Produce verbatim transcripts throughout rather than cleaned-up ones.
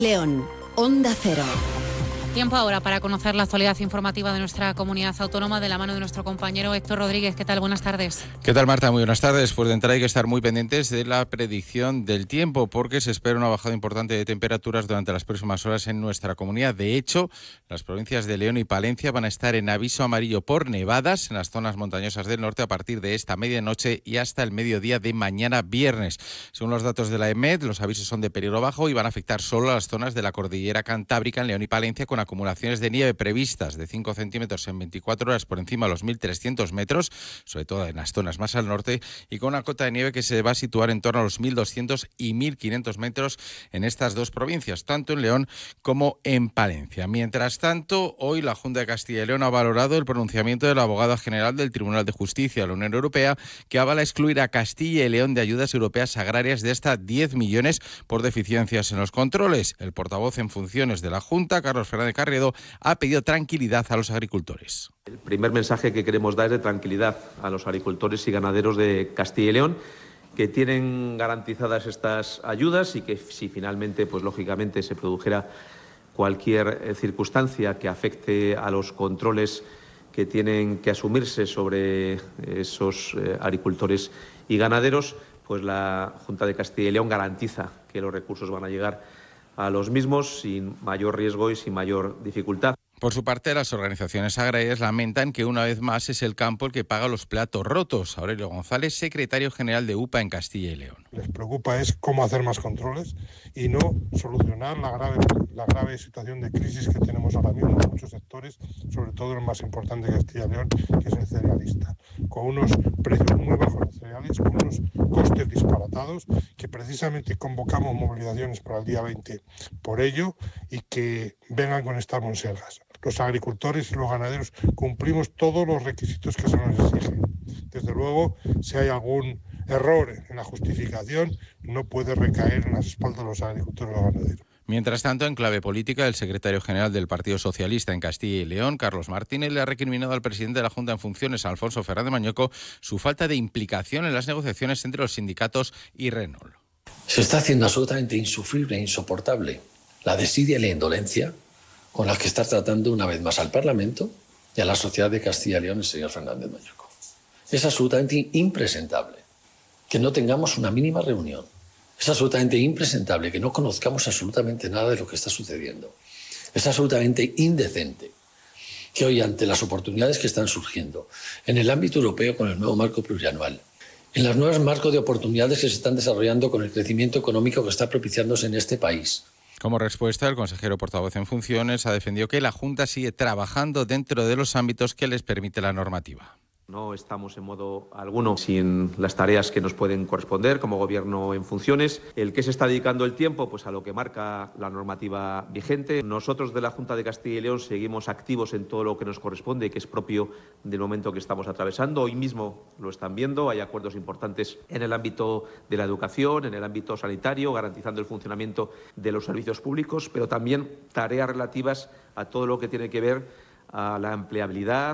León, Onda Cero. Tiempo ahora para conocer la actualidad informativa de nuestra comunidad autónoma de la mano de nuestro compañero Héctor Rodríguez. ¿Qué tal? Buenas tardes. ¿Qué tal, Marta? Muy buenas tardes. Pues de entrada hay que estar muy pendientes de la predicción del tiempo porque se espera una bajada importante de temperaturas durante las próximas horas en nuestra comunidad. De hecho, las provincias de León y Palencia van a estar en aviso amarillo por nevadas en las zonas montañosas del norte a partir de esta medianoche y hasta el mediodía de mañana viernes. Según los datos de la EMET, los avisos son de peligro bajo y van a afectar solo a las zonas de la cordillera cantábrica en León y Palencia, con acumulaciones de nieve previstas de cinco centímetros en veinticuatro horas por encima de los mil trescientos metros, sobre todo en las zonas más al norte, y con una cota de nieve que se va a situar en torno a los mil doscientos y mil quinientos metros en estas dos provincias, tanto en León como en Palencia. Mientras tanto, hoy la Junta de Castilla y León ha valorado el pronunciamiento de la abogada general del Tribunal de Justicia de la Unión Europea, que avala excluir a Castilla y León de ayudas europeas agrarias de hasta diez millones por deficiencias en los controles. El portavoz en funciones de la Junta, Carlos Fernández Carriedo, ha pedido tranquilidad a los agricultores. El primer mensaje que queremos dar es de tranquilidad a los agricultores y ganaderos de Castilla y León, que tienen garantizadas estas ayudas y que si finalmente, pues lógicamente, se produjera cualquier eh, circunstancia que afecte a los controles que tienen que asumirse sobre esos eh, agricultores y ganaderos, pues la Junta de Castilla y León garantiza que los recursos van a llegar a los mismos sin mayor riesgo y sin mayor dificultad. Por su parte, las organizaciones agrarias lamentan que una vez más es el campo el que paga los platos rotos. Aurelio González, secretario general de U P A en Castilla y León. Les preocupa es cómo hacer más controles y no solucionar la grave, la grave situación de crisis que tenemos ahora mismo en muchos sectores, sobre todo el más importante de Castilla y León, que es el cerealista, con unos precios muy bajos de cereales, con unos costes disparatados, que precisamente convocamos movilizaciones para el día veinte por ello y que vengan con estas monsergas. Los agricultores y los ganaderos cumplimos todos los requisitos que se nos exigen. Desde luego, si hay algún error en la justificación, no puede recaer en las espaldas de los agricultores y los ganaderos. Mientras tanto, en clave política, el secretario general del Partido Socialista en Castilla y León, Carlos Martínez, le ha recriminado al presidente de la Junta en funciones, Alfonso Fernández Mañueco, su falta de implicación en las negociaciones entre los sindicatos y Renault. Se está haciendo absolutamente insufrible e insoportable la desidia y la indolencia con las que está tratando una vez más al Parlamento y a la sociedad de Castilla y León el señor Fernández Mañueco. Es absolutamente impresentable que no tengamos una mínima reunión. Es absolutamente impresentable que no conozcamos absolutamente nada de lo que está sucediendo. Es absolutamente indecente que hoy, ante las oportunidades que están surgiendo en el ámbito europeo con el nuevo marco plurianual, en los nuevos marcos de oportunidades que se están desarrollando con el crecimiento económico que está propiciándose en este país, como respuesta, el consejero portavoz en funciones ha defendido que la Junta sigue trabajando dentro de los ámbitos que les permite la normativa. No estamos en modo alguno sin las tareas que nos pueden corresponder como gobierno en funciones. ¿El que se está dedicando el tiempo? Pues a lo que marca la normativa vigente. Nosotros de la Junta de Castilla y León seguimos activos en todo lo que nos corresponde, que es propio del momento que estamos atravesando. Hoy mismo lo están viendo, hay acuerdos importantes en el ámbito de la educación, en el ámbito sanitario, garantizando el funcionamiento de los servicios públicos, pero también tareas relativas a todo lo que tiene que ver a la empleabilidad,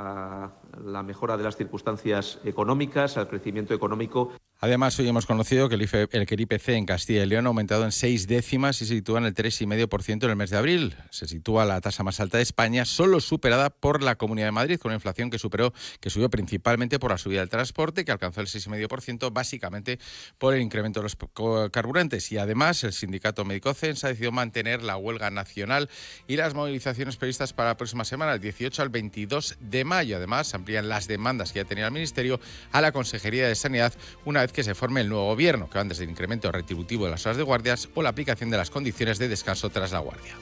a la mejora de las circunstancias económicas, al crecimiento económico. Además, hoy hemos conocido que el, I F E, el que el I P C en Castilla y León ha aumentado en seis décimas y se sitúa en el tres coma cinco por ciento en el mes de abril. Se sitúa la tasa más alta de España, solo superada por la Comunidad de Madrid, con una inflación que superó, que subió principalmente por la subida del transporte, que alcanzó el seis coma cinco por ciento, básicamente por el incremento de los carburantes. Y además, el sindicato médico CENS ha decidido mantener la huelga nacional y las movilizaciones previstas para la próxima semana, el dieciocho al veintidós de mayo. Además, amplían las demandas que ya tenía el Ministerio a la Consejería de Sanidad una vez que se forme el nuevo gobierno, que van desde el incremento retributivo de las horas de guardias o la aplicación de las condiciones de descanso tras la guardia.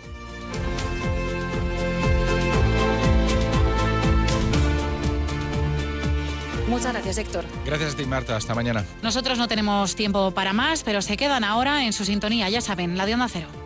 Muchas gracias, Héctor. Gracias a ti, Marta. Hasta mañana. Nosotros no tenemos tiempo para más, pero se quedan ahora en su sintonía, ya saben, la de Onda Cero.